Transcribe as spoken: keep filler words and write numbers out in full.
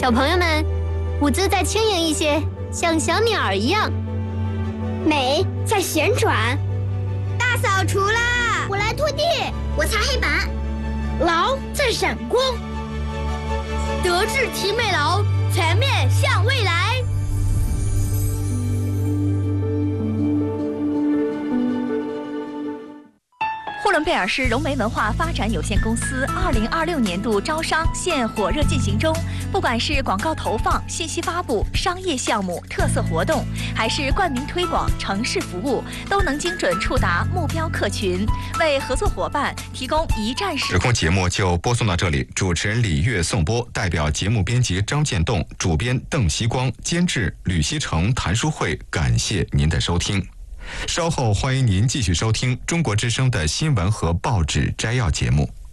小朋友们，舞姿再轻盈一些，像小鸟儿一样。 美在旋转。 大扫除啦！ 我来拖地， 我擦黑板。 劳在闪光。 德智体美劳，全面向未来。 呼伦贝尔市融媒文化发展有限公司二零二六年度招商现火热进行中，不管是广告投放、信息发布、商业项目、特色活动，还是冠名推广、城市服务，都能精准触达目标客群，为合作伙伴提供一站式。 时空节目就播送到这里，主持人李悦颂播，代表节目编辑张建栋、主编邓希光、监制吕希成、谭书慧，感谢您的收听。稍后欢迎您继续收听中国之声的新闻和报纸摘要节目。